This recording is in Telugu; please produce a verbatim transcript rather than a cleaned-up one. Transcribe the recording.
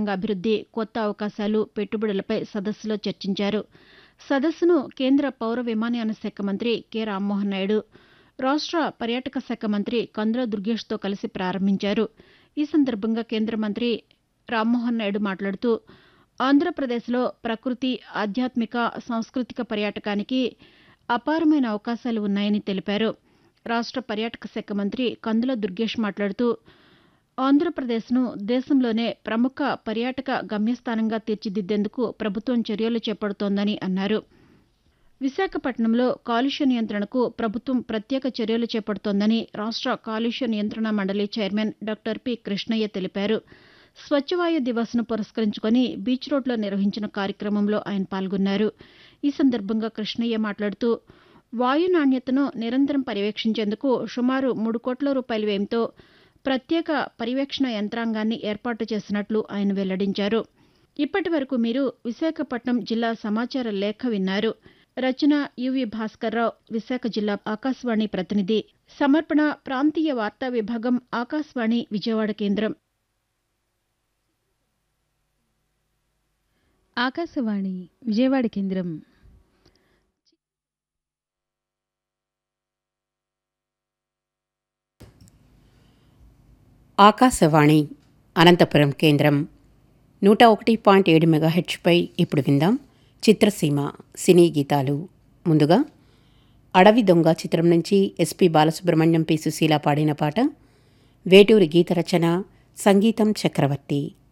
రంగ అభివృద్ది, కొత్త అవకాశాలు, పెట్టుబడులపై సదస్సులో చర్చించారు. సదస్సును కేంద్ర పౌర విమానయాన శాఖ మంత్రి కె రామ్మోహన్ నాయుడు, రాష్ట పర్యాటక శాఖ మంత్రి కందుల దుర్గేష్తో కలిసి ప్రారంభించారు. ఈ సందర్భంగా కేంద్ర మంత్రి రామ్మోహన్ నాయుడు మాట్లాడుతూ ఆంధ్రప్రదేశ్లో ప్రకృతి, ఆధ్యాత్మిక, సాంస్కృతిక పర్యాటకానికి అపారమైన అవకాశాలు ఉన్నాయని తెలిపారు. రాష్ట పర్యాటక శాఖ మంత్రి కందుల దుర్గేష్ మాట్లాడుతూ ఆంధ్రప్రదేశ్ను దేశంలోనే ప్రముఖ పర్యాటక గమ్యస్థానంగా తీర్చిదిద్దేందుకు ప్రభుత్వం చర్యలు చేపడుతోందని అన్నారు. విశాఖపట్నంలో కాలుష్య నియంత్రణకు ప్రభుత్వం ప్రత్యేక చర్యలు చేపడుతోందని రాష్ట కాలుష్య నియంత్రణ మండలి చైర్మన్ డాక్టర్ పి కృష్ణయ్య తెలిపారు. స్వచ్ఛవాయు దివస్ను పురస్కరించుకుని బీచ్ రోడ్లో నిర్వహించిన కార్యక్రమంలో ఆయన పాల్గొన్నారు. ఈ సందర్భంగా కృష్ణయ్య మాట్లాడుతూ వాయు నాణ్యతను నిరంతరం పర్యవేక్షించేందుకు సుమారు మూడు కోట్ల రూపాయల వ్యయంతో ప్రత్యేక పర్యవేక్షణ యంత్రాంగాన్ని ఏర్పాటు చేసినట్లు ఆయన వెల్లడించారు. ఇప్పటి వరకు మీరు విశాఖపట్నం జిల్లా సమాచార లేఖ విన్నారు. రచన యువి భాస్కర్రావు, విశాఖ జిల్లా ఆకాశవాణి ప్రతినిధి. సమర్పణ ప్రాంతీయ వార్తా విభాగం, ఆకాశవాణి విజయవాడ కేంద్రం. ఆకాశవాణి విజయవాడ కేంద్రం. ఆకాశవాణి అనంతపురం కేంద్రం నూట ఒకటి పాయింట్ ఏడు మెగాహెచ్పై ఇప్పుడు విందాం చిత్రసీమ సినీ గీతాలు. ముందుగా అడవి దొంగ చిత్రం నుంచి ఎస్పి బాలసుబ్రహ్మణ్యం, పి సుశీల పాడిన పాట. వేటూరి గీత రచన, సంగీతం చక్రవర్తి.